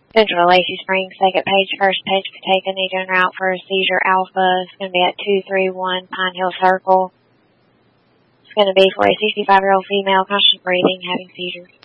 Central Lacey Springs, second page, first page for taken. Need en route for a seizure alpha. It's going to be at 231 Pine Hill Circle. It's going to be for a 65-year-old female, conscious breathing, having seizures.